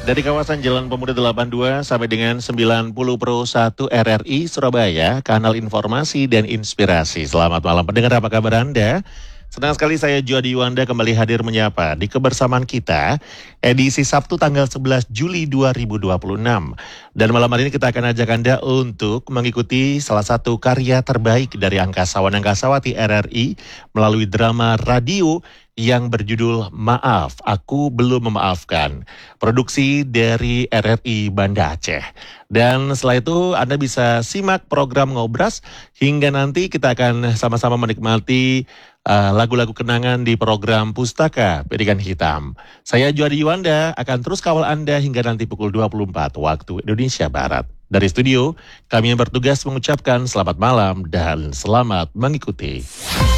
Dari kawasan Jalan Pemuda 82 sampai dengan 90 Pro 1 RRI Surabaya, kanal informasi dan inspirasi. Selamat malam pendengar, apa kabar Anda? Senang sekali saya Jody Yuwanda kembali hadir menyapa di kebersamaan kita edisi Sabtu tanggal 11 Juli 2026. Dan malam hari ini kita akan ajak Anda untuk mengikuti salah satu karya terbaik dari angkasawan angkasawati RRI melalui drama radio yang berjudul Maaf, Aku Belum Memaafkan. Produksi dari RRI Banda Aceh. Dan setelah itu Anda bisa simak program Ngobras hingga nanti kita akan sama-sama menikmati lagu-lagu kenangan di program Pustaka Pendidikan Hitam. Saya Jody Yuwanda akan terus kawal Anda hingga nanti pukul 24 waktu Indonesia Barat. Dari studio, kami yang bertugas mengucapkan selamat malam dan selamat mengikuti.